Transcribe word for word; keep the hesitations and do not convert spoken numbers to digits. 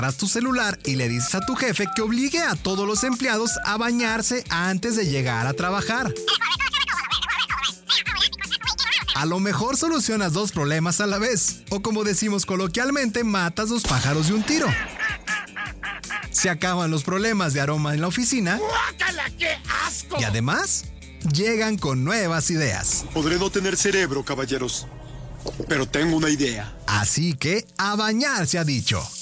Agarras tu celular y le dices a tu jefe que obligue a todos los empleados a bañarse antes de llegar a trabajar. A lo mejor solucionas dos problemas a la vez, o como decimos coloquialmente, matas dos pájaros de un tiro. Se acaban los problemas de aroma en la oficina. ¡Guácala, qué asco! Y además, llegan con nuevas ideas. Podré no tener cerebro, caballeros, pero tengo una idea. Así que, a bañar se ha dicho.